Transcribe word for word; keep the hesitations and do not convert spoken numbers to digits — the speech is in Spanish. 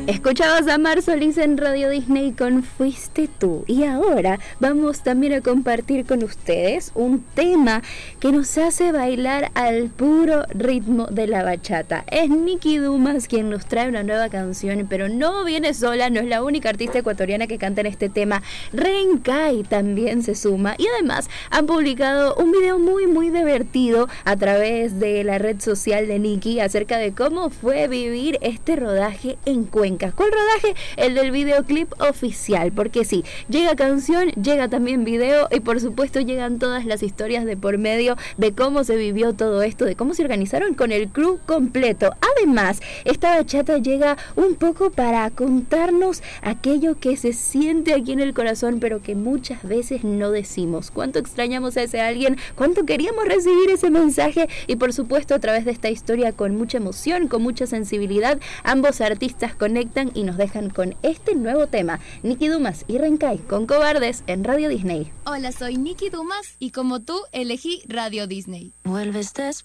Escuchabas a Mar Solís en Radio Disney con Fuiste Tú. Y ahora vamos también a compartir con ustedes un tema que nos hace bailar al puro ritmo de la bachata. Es Nicky Dumas quien nos trae una nueva canción, pero no viene sola, no es la única artista ecuatoriana que canta en este tema. Rencai también se suma y además han publicado un video muy muy divertido a través de la red social de Nicky acerca de cómo fue vivir este rodaje en Cuenca. ¿Cuál rodaje? El del videoclip oficial, porque sí, llega canción, llega también video y por supuesto llegan todas las historias de por medio de cómo se vivió todo esto, de cómo se organizaron con el crew completo. Además, esta bachata llega un poco para contarnos aquello que se siente aquí en el corazón, pero que muchas veces no decimos. Cuánto extrañamos a ese alguien, cuánto queríamos recibir ese mensaje y por supuesto a través de esta historia con mucha emoción, con mucha sensibilidad, ambos artistas conectan y nos dejan con este nuevo tema. Nicky Dumas y Rencai con Cobardes en Radio Disney. Hola, soy Nicky Dumas y como tú elegí Radio Disney. Vuelves después